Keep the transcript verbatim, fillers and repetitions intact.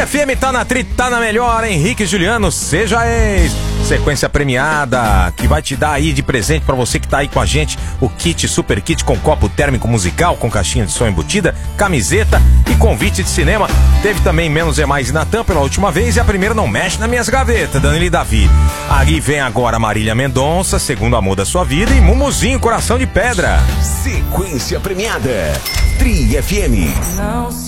F M tá na tri, tá na melhor, Henrique e Juliano, seja ex. Sequência premiada, que vai te dar aí de presente pra você que tá aí com a gente, o kit, super kit com copo térmico musical, com caixinha de som embutida, camiseta e convite de cinema. Teve também Menos é Mais e Natan pela última vez, e a primeira Não Mexe nas Minhas Gavetas, Danilo e Davi. Aí vem agora Marília Mendonça, Segundo Amor da Sua Vida, e Mumuzinho, Coração de Pedra. Sequência premiada, Tri F M. Não se